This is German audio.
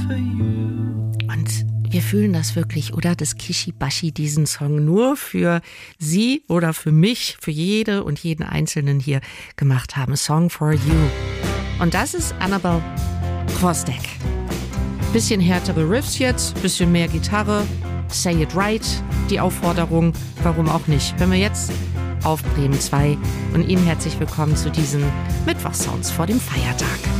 Und wir fühlen das wirklich, oder? Dass Kishi-Bashi diesen Song nur für Sie oder für mich, für jede und jeden Einzelnen hier gemacht haben. A Song for You. Und das ist Annabel Kvostek. Bisschen härtere Riffs jetzt, bisschen mehr Gitarre. Say it right, die Aufforderung, warum auch nicht. Hören wir jetzt auf Bremen 2 und Ihnen herzlich willkommen zu diesen Mittwochsounds vor dem Feiertag.